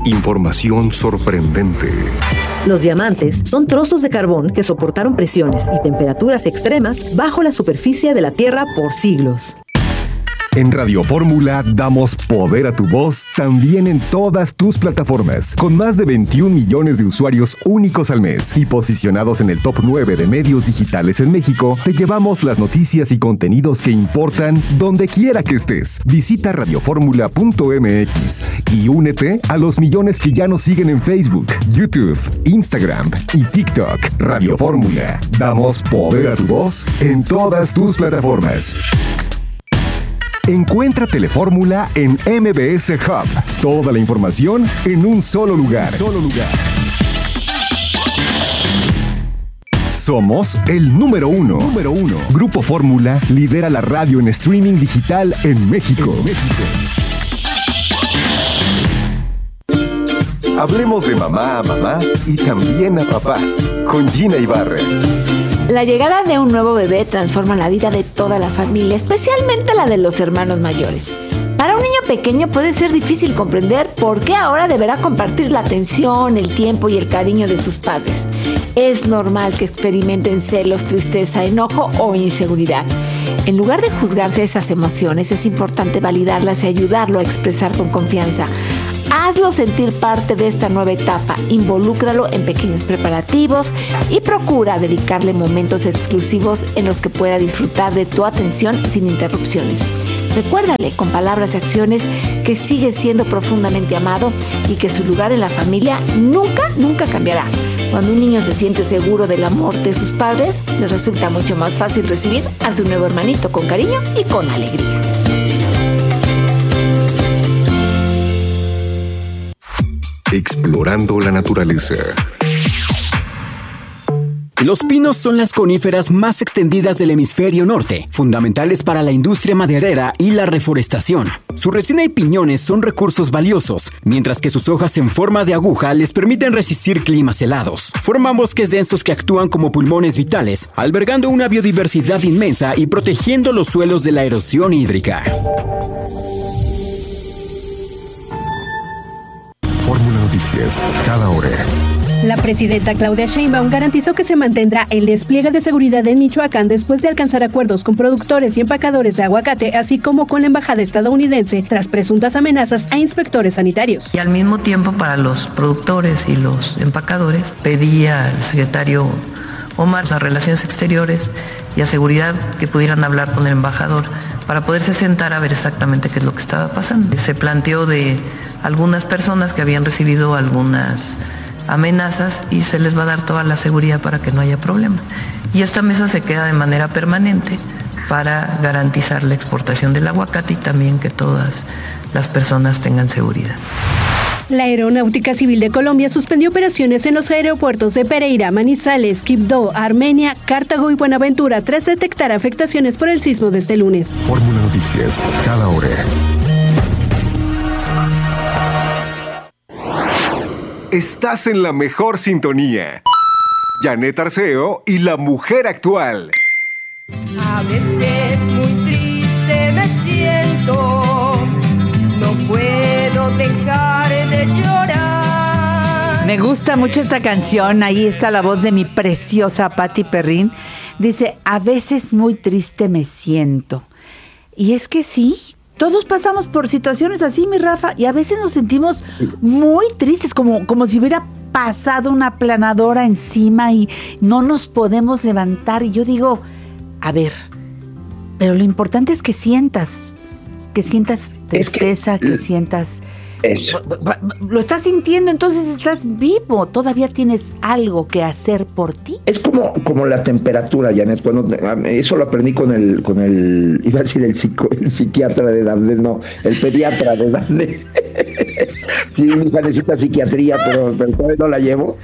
Información sorprendente. Los diamantes son trozos de carbón que soportaron presiones y temperaturas extremas bajo la superficie de la Tierra por siglos. En Radio Fórmula damos poder a tu voz también en todas tus plataformas, con más de 21 millones de usuarios únicos al mes y posicionados en el top 9 de medios digitales en México. Te llevamos las noticias y contenidos que importan donde quiera que estés. Visita radioformula.mx y únete a los millones que ya nos siguen en Facebook, YouTube, Instagram y TikTok. Radio Fórmula, damos poder a tu voz en todas tus plataformas. Encuentra Telefórmula en MBS Hub. Toda la información en un solo lugar. Somos el número uno. Grupo Fórmula lidera la radio en streaming digital en México. Hablemos de mamá a mamá y también a papá. Con Gina Ibarra. La llegada de un nuevo bebé transforma la vida de toda la familia, especialmente la de los hermanos mayores. Para un niño pequeño puede ser difícil comprender por qué ahora deberá compartir la atención, el tiempo y el cariño de sus padres. Es normal que experimenten celos, tristeza, enojo o inseguridad. En lugar de juzgarse esas emociones, es importante validarlas y ayudarlo a expresar con confianza. Hazlo sentir parte de esta nueva etapa, involúcralo en pequeños preparativos y procura dedicarle momentos exclusivos en los que pueda disfrutar de tu atención sin interrupciones. Recuérdale con palabras y acciones que sigue siendo profundamente amado y que su lugar en la familia nunca cambiará. Cuando un niño se siente seguro del amor de sus padres, le resulta mucho más fácil recibir a su nuevo hermanito con cariño y con alegría. Explorando la naturaleza. Los pinos son las coníferas más extendidas del hemisferio norte, fundamentales para la industria maderera y la reforestación. Su resina y piñones son recursos valiosos, mientras que sus hojas en forma de aguja les permiten resistir climas helados. Forman bosques densos que actúan como pulmones vitales, albergando una biodiversidad inmensa y protegiendo los suelos de la erosión hídrica. Fórmula Noticias, cada hora. La presidenta Claudia Sheinbaum garantizó que se mantendrá el despliegue de seguridad en Michoacán después de alcanzar acuerdos con productores y empacadores de aguacate, así como con la embajada estadounidense, tras presuntas amenazas a inspectores sanitarios. Y al mismo tiempo, para los productores y los empacadores, pedía al secretario Omar a Relaciones Exteriores y a Seguridad que pudieran hablar con el embajador para poderse sentar a ver exactamente qué es lo que estaba pasando. Se planteó de algunas personas que habían recibido algunas amenazas y se les va a dar toda la seguridad para que no haya problema. Y esta mesa se queda de manera permanente para garantizar la exportación del aguacate y también que todas las personas tengan seguridad. La Aeronáutica Civil de Colombia suspendió operaciones en los aeropuertos de Pereira, Manizales, Quibdó, Armenia, Cartago y Buenaventura tras detectar afectaciones por el sismo de este lunes. Fórmula Noticias, cada hora. Estás en la mejor sintonía. Janet Arceo y la mujer actual. A veces muy triste me siento, no puedo dejar de llorar. Me gusta mucho esta canción, ahí está la voz de mi preciosa Patti Perrín. Dice, a veces muy triste me siento. Y es que sí, todos pasamos por situaciones así, mi Rafa, y a veces nos sentimos muy tristes, como si hubiera pasado una aplanadora encima y no nos podemos levantar. Y yo digo, a ver, pero lo importante es que sientas tristeza, que sientas... Eso. Lo estás sintiendo, entonces estás vivo, todavía tienes algo que hacer por ti. Es como la temperatura, Janet. Cuando eso lo aprendí con el iba a decir el psiquiatra de Dafne, no, el pediatra de Dafne. Sí, mi hija necesita psiquiatría, pero todavía no la llevo.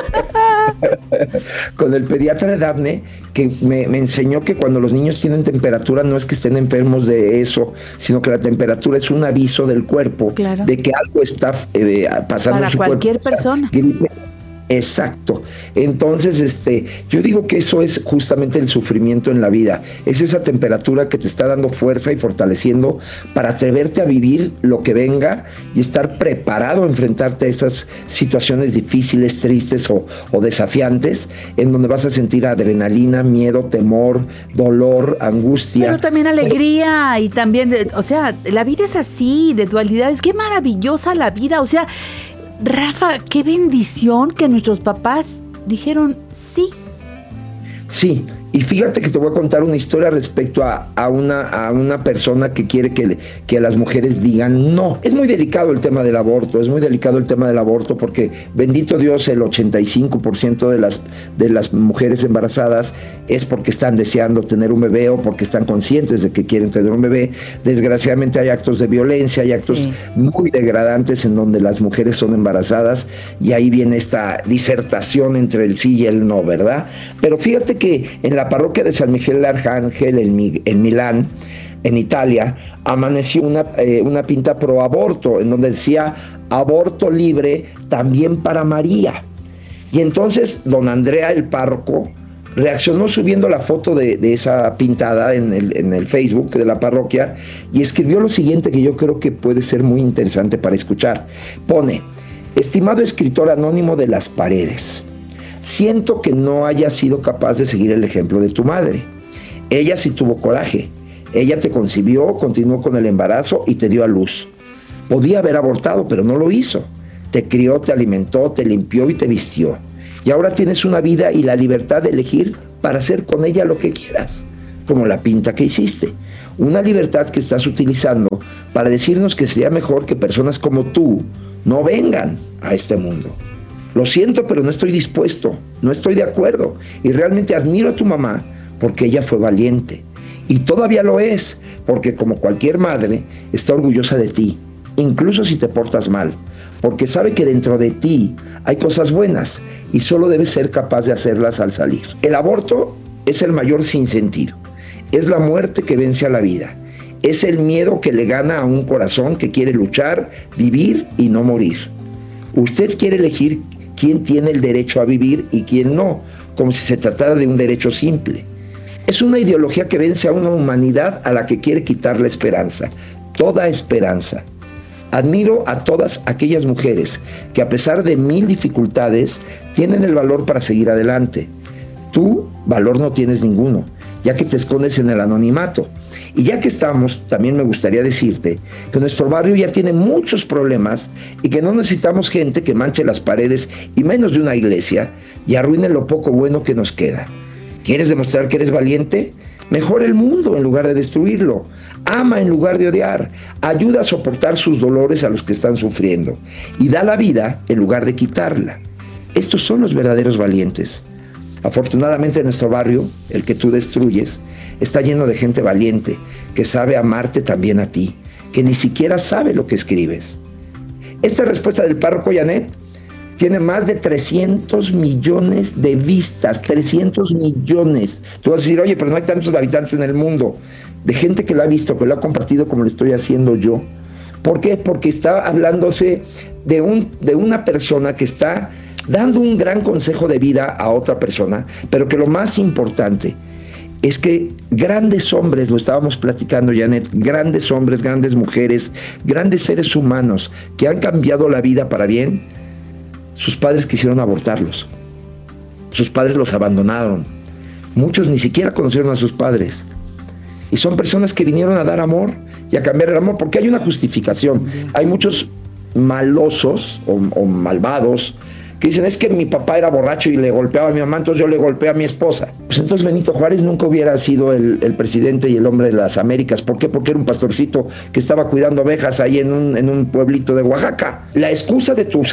Con el pediatra de Dafne, que me enseñó que cuando los niños tienen temperatura no es que estén enfermos de eso, sino que la temperatura es un aviso del cuerpo, claro, de que algo está pasando para en su cualquier cuerpo. Persona. Gripe, Exacto. Entonces, yo digo que eso es justamente el sufrimiento en la vida. Es esa temperatura que te está dando fuerza y fortaleciendo para atreverte a vivir lo que venga y estar preparado a enfrentarte a esas situaciones difíciles, tristes o desafiantes, en donde vas a sentir adrenalina, miedo, temor, dolor, angustia. Pero también alegría y también, o sea, la vida es así, de dualidades. Qué maravillosa la vida, o sea, Rafa, qué bendición que nuestros papás dijeron sí. Sí, y fíjate que te voy a contar una historia respecto a una persona que quiere que las mujeres digan no. Es muy delicado el tema del aborto, porque bendito Dios, el 85% de las mujeres embarazadas es porque están deseando tener un bebé o porque están conscientes de que quieren tener un bebé. Desgraciadamente hay actos de violencia, hay actos muy degradantes en donde las mujeres son embarazadas y ahí viene esta disertación entre el sí y el no, ¿verdad? Pero fíjate que en la parroquia de San Miguel Arcángel en Milán, en Italia, amaneció una pinta pro aborto en donde decía aborto libre también para María. Y entonces don Andrea, el párroco, reaccionó subiendo la foto de esa pintada en el Facebook de la parroquia y escribió lo siguiente que yo creo que puede ser muy interesante para escuchar. Pone: estimado escritor anónimo de las paredes, siento que no hayas sido capaz de seguir el ejemplo de tu madre. Ella sí tuvo coraje. Ella te concibió, continuó con el embarazo y te dio a luz. Podía haber abortado, pero no lo hizo. Te crió, te alimentó, te limpió y te vistió. Y ahora tienes una vida y la libertad de elegir para hacer con ella lo que quieras, como la pinta que hiciste. Una libertad que estás utilizando para decirnos que sería mejor que personas como tú no vengan a este mundo. Lo siento, pero no estoy dispuesto, no estoy de acuerdo. Y realmente admiro a tu mamá porque ella fue valiente. Y todavía lo es, porque como cualquier madre, está orgullosa de ti, incluso si te portas mal. Porque sabe que dentro de ti hay cosas buenas y solo debes ser capaz de hacerlas al salir. El aborto es el mayor sinsentido. Es la muerte que vence a la vida. Es el miedo que le gana a un corazón que quiere luchar, vivir y no morir. Usted quiere elegir quién tiene el derecho a vivir y quién no, como si se tratara de un derecho simple. Es una ideología que vence a una humanidad a la que quiere quitar la esperanza, toda esperanza. Admiro a todas aquellas mujeres que a pesar de 1000 dificultades tienen el valor para seguir adelante. Tú, valor no tienes ninguno, ya que te escondes en el anonimato. Y ya que estamos, también me gustaría decirte que nuestro barrio ya tiene muchos problemas y que no necesitamos gente que manche las paredes y menos de una iglesia y arruine lo poco bueno que nos queda. ¿Quieres demostrar que eres valiente? Mejora el mundo en lugar de destruirlo. Ama en lugar de odiar. Ayuda a soportar sus dolores a los que están sufriendo. Y da la vida en lugar de quitarla. Estos son los verdaderos valientes. Afortunadamente nuestro barrio, el que tú destruyes, está lleno de gente valiente, que sabe amarte también a ti, que ni siquiera sabe lo que escribes. Esta respuesta del párroco Janet tiene más de 300 millones de vistas, 300 millones. Tú vas a decir, oye, pero no hay tantos habitantes en el mundo. De gente que lo ha visto, que lo ha compartido como lo estoy haciendo yo. ¿Por qué? Porque está hablándose de una persona que está dando un gran consejo de vida a otra persona, pero que lo más importante es que grandes hombres, lo estábamos platicando, Janet, grandes hombres, grandes mujeres, grandes seres humanos que han cambiado la vida para bien, sus padres quisieron abortarlos. Sus padres los abandonaron. Muchos ni siquiera conocieron a sus padres. Y son personas que vinieron a dar amor y a cambiar el amor, porque hay una justificación. Hay muchos malosos o malvados que dicen, es que mi papá era borracho y le golpeaba a mi mamá, entonces yo le golpeé a mi esposa. Pues entonces Benito Juárez nunca hubiera sido el presidente y el hombre de las Américas. ¿Por qué? Porque era un pastorcito que estaba cuidando ovejas ahí en un pueblito de Oaxaca. La excusa de tus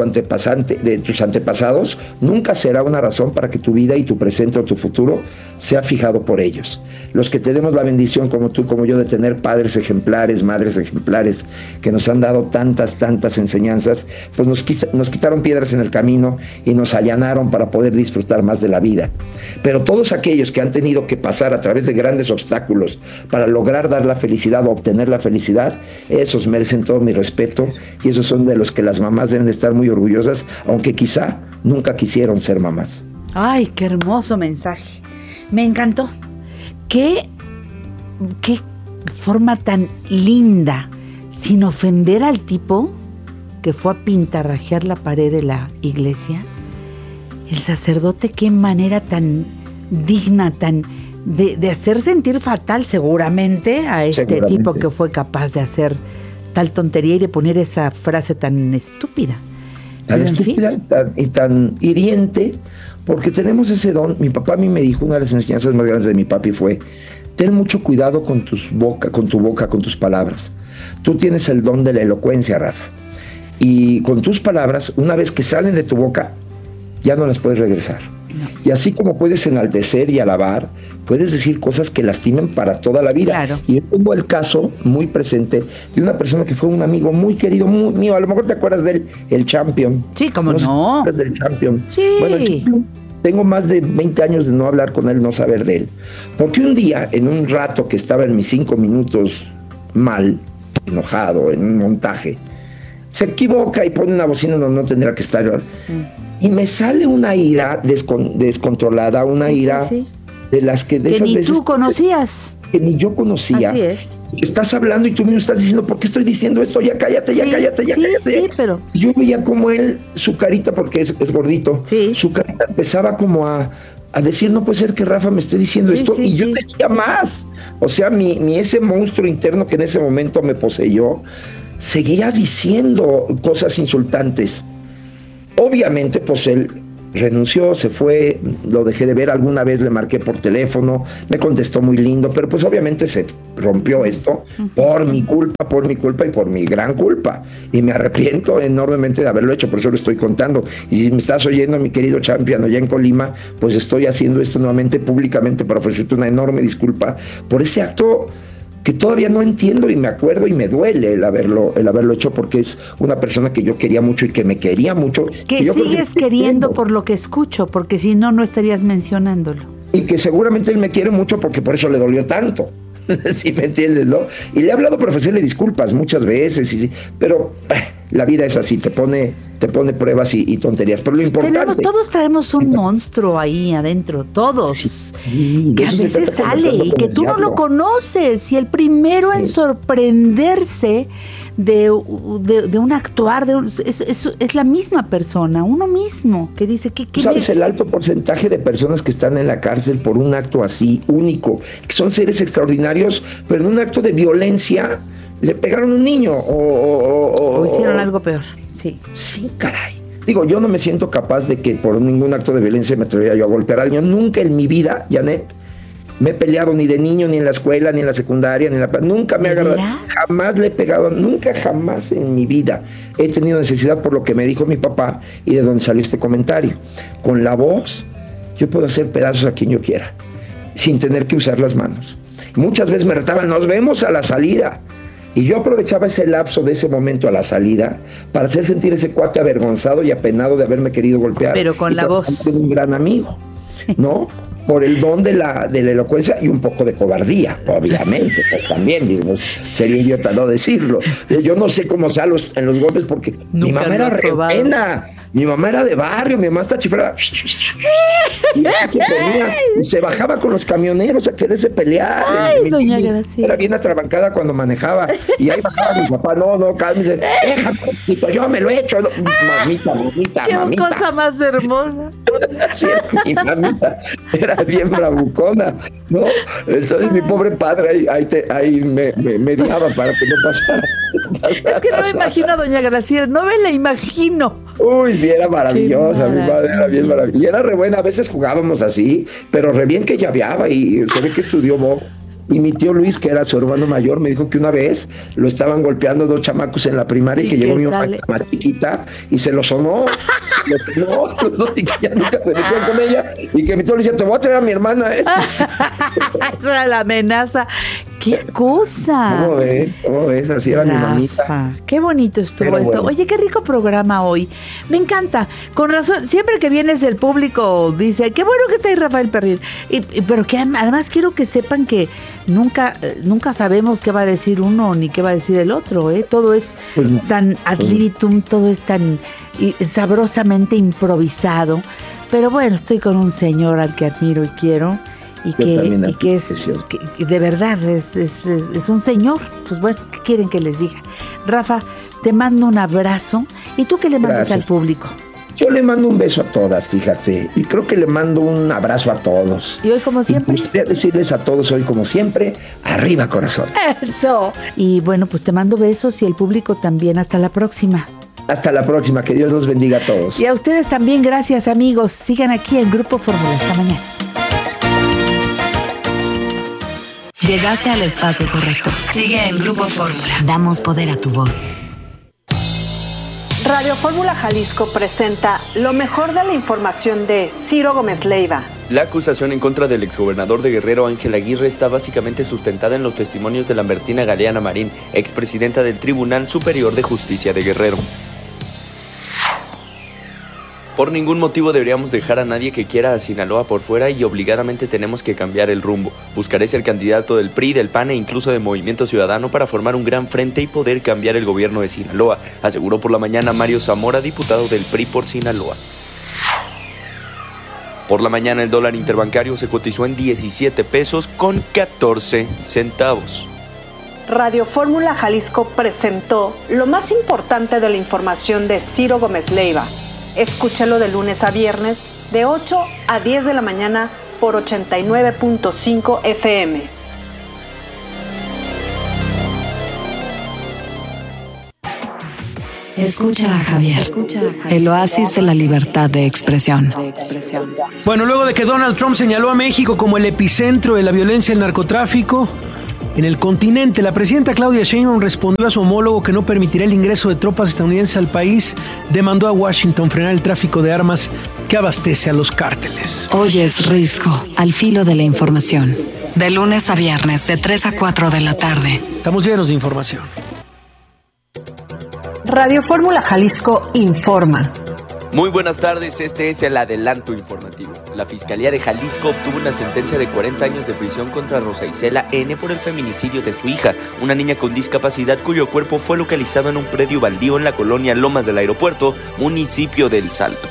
antepasados nunca será una razón para que tu vida y tu presente o tu futuro sea fijado por ellos. Los que tenemos la bendición, como tú, como yo, de tener padres ejemplares, madres ejemplares, que nos han dado tantas enseñanzas, pues nos quitaron piedras en el camino y nos allanaron para poder disfrutar más de la vida. Pero todos aquellos que han tenido que pasar a través de grandes obstáculos para lograr dar la felicidad o obtener la felicidad, esos merecen todo mi respeto y esos son de los que las mamás deben de estar muy orgullosas, aunque quizá nunca quisieron ser mamás. Ay, qué hermoso mensaje. Me encantó. Qué forma tan linda, sin ofender al tipo que fue a pintarrajear la pared de la iglesia. El sacerdote, qué manera tan digna, tan de hacer sentir fatal seguramente a este tipo que fue capaz de hacer tal tontería y de poner esa frase tan estúpida. Tan estúpida y tan hiriente, porque tenemos ese don. Mi papá a mí me dijo, una de las enseñanzas más grandes de mi papi fue: ten mucho cuidado con tu boca, con tus palabras. Tú tienes el don de la elocuencia, Rafa. Y con tus palabras, una vez que salen de tu boca, ya no las puedes regresar. No. Y así como puedes enaltecer y alabar, puedes decir cosas que lastimen para toda la vida. Claro. Y yo tengo el caso muy presente de una persona que fue un amigo muy querido, muy mío. A lo mejor te acuerdas de él, el Champion. Sí, ¿cómo no? ¿Te acuerdas del Champion? Sí. Bueno, el Champion, tengo más de 20 años de no hablar con él, no saber de él. Porque un día, en un rato que estaba en mis 5 minutos mal, enojado, en un montaje, se equivoca y pone una bocina donde no tendría que estar. Y me sale una ira descontrolada, una ira de las que de que esas ni veces tú conocías. Que ni yo conocía. Así es. Estás hablando y tú mismo estás diciendo, ¿por qué estoy diciendo esto? Ya cállate, ya cállate, ya cállate. Sí, pero... Yo veía como él, su carita, porque es gordito, su carita empezaba como a decir, no puede ser que Rafa me esté diciendo esto, y yo decía más. O sea, ese monstruo interno que en ese momento me poseyó, seguía diciendo cosas insultantes. Obviamente, pues él renunció, se fue, lo dejé de ver, alguna vez le marqué por teléfono, me contestó muy lindo, pero pues obviamente se rompió esto por mi culpa y por mi gran culpa. Y me arrepiento enormemente de haberlo hecho, por eso lo estoy contando. Y si me estás oyendo, mi querido Champion, allá en Colima, pues estoy haciendo esto nuevamente públicamente para ofrecerte una enorme disculpa por ese acto que todavía no entiendo y me acuerdo y me duele el haberlo hecho, porque es una persona que yo quería mucho y que me quería mucho. Que yo sigues queriendo por lo que escucho, porque si no, no estarías mencionándolo. Y que seguramente él me quiere mucho porque por eso le dolió tanto. ¿Sí me entiendes, no? Y le he hablado para ofrecerle disculpas muchas veces, pero la vida es así, te pone pruebas y tonterías. Pero lo importante... Todos traemos un monstruo ahí adentro, todos. Que a veces sale y que tú no lo conoces. Y el primero en sorprenderse de un actuar, es la misma persona, uno mismo, que dice que... ¿Sabes el alto porcentaje de personas que están en la cárcel por un acto así, único? Que son seres extraordinarios, pero en un acto de violencia le pegaron a un niño o hicieron algo peor. Sí, caray. Digo, yo no me siento capaz de que por ningún acto de violencia me atrevería yo a golpear a alguien. Nunca en mi vida, Janet, me he peleado ni de niño, ni en la escuela, ni en la secundaria, ni en la... Nunca me he agarrado, jamás le he pegado, jamás en mi vida he tenido necesidad, por lo que me dijo mi papá y de donde salió este comentario. Con la voz, yo puedo hacer pedazos a quien yo quiera, sin tener que usar las manos. Muchas veces me retaban, nos vemos a la salida. Y yo aprovechaba ese lapso de ese momento a la salida para hacer sentir ese cuate avergonzado y apenado de haberme querido golpear. Pero con la voz. De un gran amigo, ¿no? Por el don de la elocuencia y un poco de cobardía, obviamente, pues también, digo, sería idiota no decirlo. Yo no sé cómo sea en los golpes, porque mi mamá era re buena, mi mamá era de barrio, mi mamá está chiflada. Y se bajaba con los camioneros a quererse pelear. Doña Gracia. Era bien atrabancada cuando manejaba, y ahí bajaba mi papá, no, cálmese, déjame, yo me lo he hecho. Mamita. Qué cosa más hermosa. Sí, mi mamita era bien bravucona, ¿no? Entonces mi pobre padre ahí me mediaba para que no pasara. Es que no me imagino a doña Graciela, no me la imagino. Uy, era maravillosa, mi madre era bien maravillosa. Y era re buena, a veces jugábamos así, pero re bien que llaveaba, y se ve que estudió box. Y mi tío Luis, que era su hermano mayor, me dijo que una vez lo estaban golpeando 2 chamacos en la primaria y que llegó mi mamá más chiquita y se lo sonó. Y que ya nunca se metió con ella. Y que mi tío le decía, te voy a traer a mi hermana. Esa era la amenaza. ¡Qué cosa! ¿Cómo ves? ¿Cómo ves? Así era mi mamita. Qué bonito estuvo Pero esto. bueno. Oye, qué rico programa hoy. Me encanta. Con razón, siempre que vienes el público dice, qué bueno que está ahí Rafael Perrín. Pero que además quiero que sepan que nunca sabemos qué va a decir uno ni qué va a decir el otro. Todo es tan ad libitum, todo es tan sabrosamente improvisado. Pero bueno, estoy con un señor al que admiro y quiero. Y que de verdad es un señor. Pues bueno, ¿qué quieren que les diga? Rafa, te mando un abrazo. ¿Y tú qué le mandas al público? Yo le mando un beso a todas, fíjate. Y creo que le mando un abrazo a todos. Y hoy, como siempre. Y quería decirles a todos hoy, como siempre, arriba corazón. Eso. Y bueno, pues te mando besos y el público también. Hasta la próxima. Hasta la próxima. Que Dios los bendiga a todos. Y a ustedes también, gracias, amigos. Sigan aquí en Grupo Fórmula. Hasta mañana. Llegaste al espacio correcto. Sigue en Grupo Fórmula. Damos poder a tu voz. Radio Fórmula Jalisco presenta lo mejor de la información de Ciro Gómez Leiva. La acusación en contra del exgobernador de Guerrero, Ángel Aguirre, está básicamente sustentada en los testimonios de Lambertina Galeana Marín, expresidenta del Tribunal Superior de Justicia de Guerrero. Por ningún motivo deberíamos dejar a nadie que quiera a Sinaloa por fuera y obligadamente tenemos que cambiar el rumbo. Buscaré ser candidato del PRI, del PAN e incluso de Movimiento Ciudadano para formar un gran frente y poder cambiar el gobierno de Sinaloa, aseguró por la mañana Mario Zamora, diputado del PRI por Sinaloa. Por la mañana el dólar interbancario se cotizó en 17 pesos con 14 centavos. Radio Fórmula Jalisco presentó lo más importante de la información de Ciro Gómez Leiva. Escúchalo de lunes a viernes de 8 a 10 de la mañana por 89.5 FM. Escucha a Javier. El oasis de la libertad de expresión. Bueno, luego de que Donald Trump señaló a México como el epicentro de la violencia y el narcotráfico en el continente, la presidenta Claudia Sheinbaum respondió a su homólogo que no permitirá el ingreso de tropas estadounidenses al país. Demandó a Washington frenar el tráfico de armas que abastece a los cárteles. Hoy es Risco, al filo de la información. De lunes a viernes, de 3 a 4 de la tarde. Estamos llenos de información. Radio Fórmula Jalisco informa. Muy buenas tardes, este es el adelanto informativo. La Fiscalía de Jalisco obtuvo una sentencia de 40 años de prisión contra Rosa Isela N. por el feminicidio de su hija, una niña con discapacidad cuyo cuerpo fue localizado en un predio baldío en la colonia Lomas del Aeropuerto, municipio de El Salto.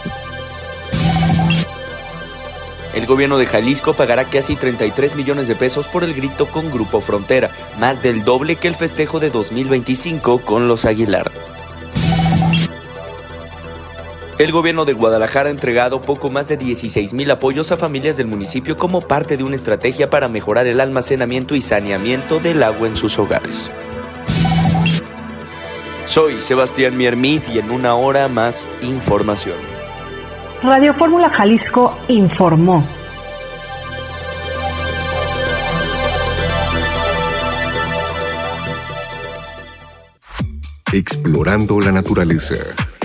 El gobierno de Jalisco pagará casi 33 millones de pesos por el grito con Grupo Frontera, más del doble que el festejo de 2025 con los Aguilar. El gobierno de Guadalajara ha entregado poco más de 16,000 apoyos a familias del municipio como parte de una estrategia para mejorar el almacenamiento y saneamiento del agua en sus hogares. Soy Sebastián Miermid y en una hora más información. Radio Fórmula Jalisco informó. Explorando la naturaleza.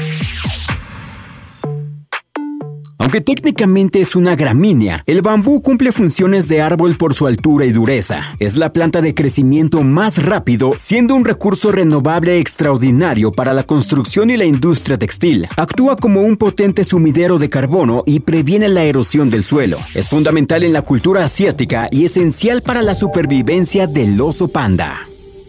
Aunque técnicamente es una gramínea, el bambú cumple funciones de árbol por su altura y dureza. Es la planta de crecimiento más rápido, siendo un recurso renovable extraordinario para la construcción y la industria textil. Actúa como un potente sumidero de carbono y previene la erosión del suelo. Es fundamental en la cultura asiática y esencial para la supervivencia del oso panda.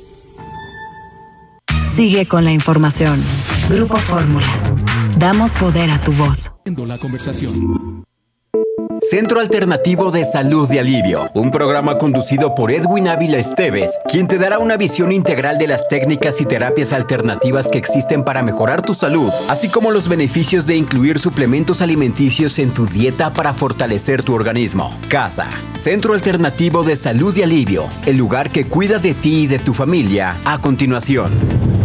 Sigue con la información. Grupo Fórmula. Damos poder a tu voz. La conversación. Centro Alternativo de Salud y Alivio, un programa conducido por Edwin Ávila Esteves, quien te dará una visión integral de las técnicas y terapias alternativas que existen para mejorar tu salud, así como los beneficios de incluir suplementos alimenticios en tu dieta para fortalecer tu organismo. CASA, Centro Alternativo de Salud y Alivio, el lugar que cuida de ti y de tu familia, a continuación.